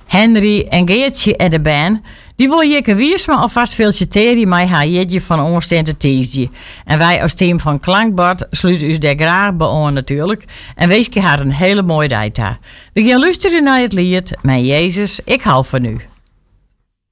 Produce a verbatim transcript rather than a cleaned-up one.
Henry en Geertje en de band, die wil Jikke Wiersma alvast feliciteren met haar jeetje van onstende tijdje. En wij als team van Klankbord sluiten ons daar graag bij aan natuurlijk. En wees je haar een hele mooie dag. We gaan luisteren naar het lied Mijn Jezus, ik hou van u.